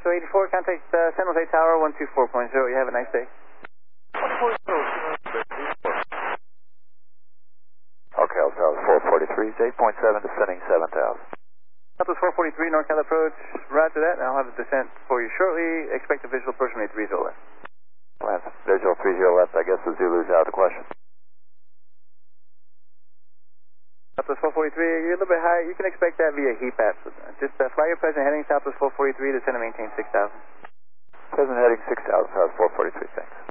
Alto 84, contact San Jose Tower 124.0. You have a nice day. 140. Okay, Alto 443, 8.7, descending 7,000. Southwest 443, NorCal approach. Roger that, and I'll have a descent for you shortly. Expect a visual approach from 30 left. Plans, visual 30 left, I guess the Zulu's out of the question. Southwest 443, you're a little bit high. You can expect that via heat path. Just fly your present heading Southwest 443, descend and maintain 6,000. Present heading 6,000, South 443, thanks.